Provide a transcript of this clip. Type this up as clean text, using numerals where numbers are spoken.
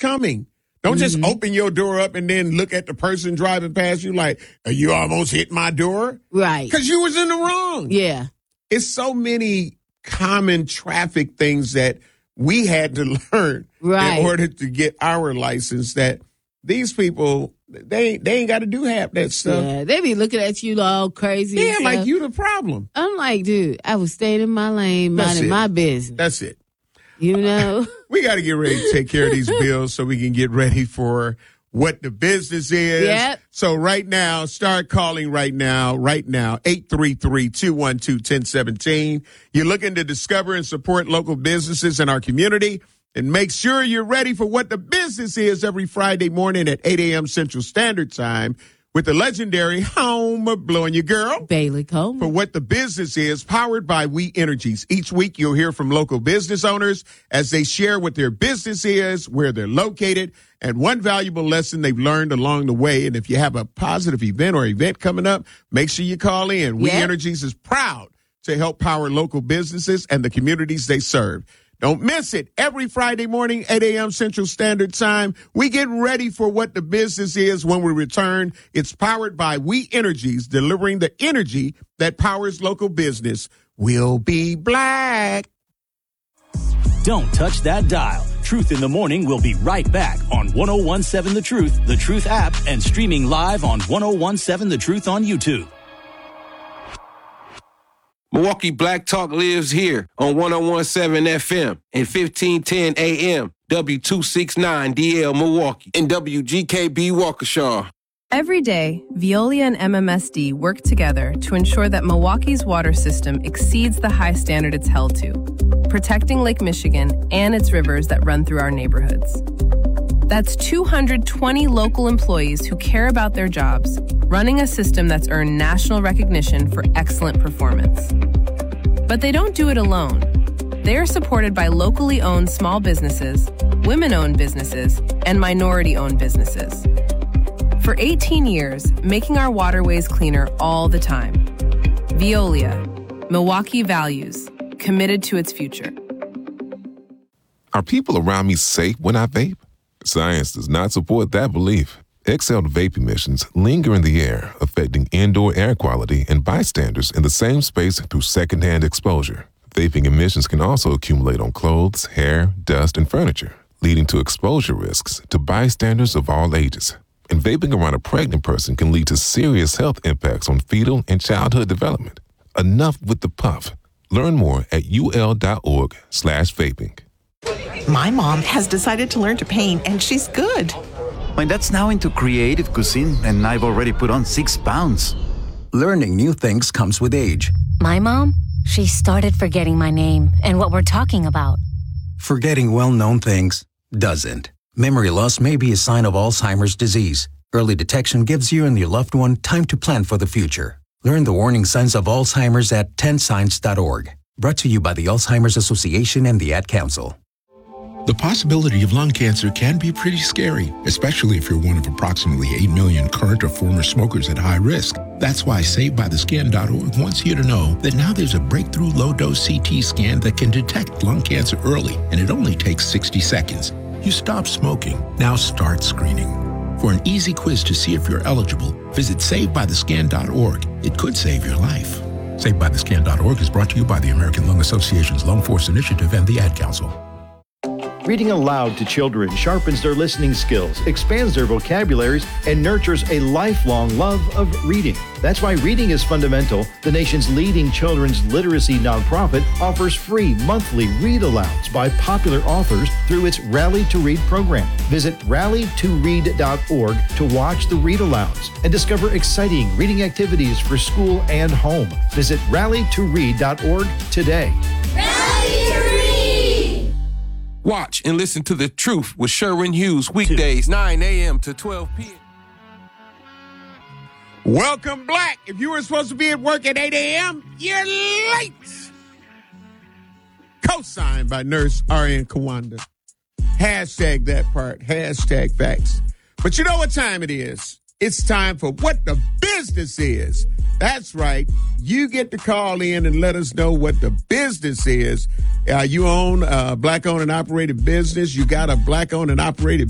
coming. Don't just open your door up and then look at the person driving past you like, you almost hit my door. Right. Because you was in the wrong. Yeah. It's so many common traffic things that we had to learn in order to get our license that these people, they ain't got to do half that stuff. Yeah, they be looking at you all crazy. Yeah, like you the problem. I'm like, dude, I was staying in my lane, minding my business. That's it. You know? We got to get ready to take care of these bills so we can get ready for what the business is. Yep. So right now, start calling right now, 833-212-1017. You're looking to discover and support local businesses in our community. And make sure you're ready for what the business is every Friday morning at 8 a.m. Central Standard Time with the legendary home of Blowing Your Girl, Bailey Coleman. For what the business is, powered by We Energies. Each week you'll hear from local business owners as they share what their business is, where they're located, and one valuable lesson they've learned along the way. And if you have a positive event coming up, make sure you call in. We Energies is proud to help power local businesses and the communities they serve. Don't miss it. Every Friday morning, 8 a.m. Central Standard Time, we get ready for what the business is when we return. It's powered by We Energies, delivering the energy that powers local business. We'll be black. Don't touch that dial. Truth in the Morning will be right back on 1017 The Truth app, and streaming live on 1017 The Truth on YouTube. Milwaukee Black Talk lives here on 1017 FM and 1510 AM, W269DL Milwaukee, and WGKB Waukesha. Every day, Veolia and MMSD work together to ensure that Milwaukee's water system exceeds the high standard it's held to, protecting Lake Michigan and its rivers that run through our neighborhoods. That's 220 local employees who care about their jobs, running a system that's earned national recognition for excellent performance. But they don't do it alone. They are supported by locally owned small businesses, women-owned businesses, and minority-owned businesses. For 18 years, making our waterways cleaner all the time. Veolia, Milwaukee values, committed to its future. Are people around me safe when I vape? Science does not support that belief. Exhaled vape emissions linger in the air, affecting indoor air quality and bystanders in the same space through secondhand exposure. Vaping emissions can also accumulate on clothes, hair, dust, and furniture, leading to exposure risks to bystanders of all ages. And vaping around a pregnant person can lead to serious health impacts on fetal and childhood development. Enough with the puff. Learn more at ul.org/vaping. My mom has decided to learn to paint, and she's good. My dad's now into creative cuisine, and I've already put on 6 pounds. Learning new things comes with age. My mom, she started forgetting my name and what we're talking about. Forgetting well-known things doesn't. Memory loss may be a sign of Alzheimer's disease. Early detection gives you and your loved one time to plan for the future. Learn the warning signs of Alzheimer's at 10signs.org. Brought to you by the Alzheimer's Association and the Ad Council. The possibility of lung cancer can be pretty scary, especially if you're one of approximately 8 million current or former smokers at high risk. That's why SaveByTheScan.org wants you to know that now there's a breakthrough low-dose CT scan that can detect lung cancer early, and it only takes 60 seconds. You stop smoking. Now start screening. For an easy quiz to see if you're eligible, visit SaveByTheScan.org. It could save your life. SaveByTheScan.org is brought to you by the American Lung Association's Lung Force Initiative and the Ad Council. Reading aloud to children sharpens their listening skills, expands their vocabularies, and nurtures a lifelong love of reading. That's why Reading is Fundamental, the nation's leading children's literacy nonprofit, offers free monthly read-alouds by popular authors through its Rally to Read program. Visit rallytoread.org to watch the read-alouds and discover exciting reading activities for school and home. Visit rallytoread.org today. Rally to Read! Watch and listen to The Truth with Sherwin Hughes weekdays, 9 a.m. to 12 p.m. Welcome, Black. If you were supposed to be at work at 8 a.m., you're late. Co-signed by Nurse Arian Kawanda. Hashtag that part. Hashtag facts. But you know what time it is. It's time for What the Business Is. That's right. You get to call in and let us know what the business is. You own a Black-owned and operated business. You got a Black-owned and operated